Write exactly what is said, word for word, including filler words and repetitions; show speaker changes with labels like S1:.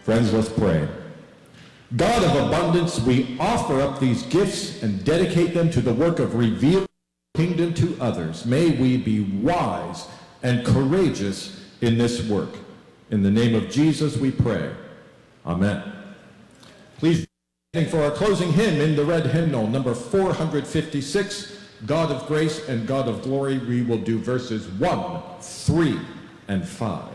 S1: Friends, let's pray. God of abundance, we offer up these gifts and dedicate them to the work of revealing the kingdom to others. May we be wise and courageous in this work. In the name of Jesus we pray. Amen. Please stand for our closing hymn in the red hymnal, number four hundred fifty-six, God of Grace and God of Glory. We will do verses one, three, and five.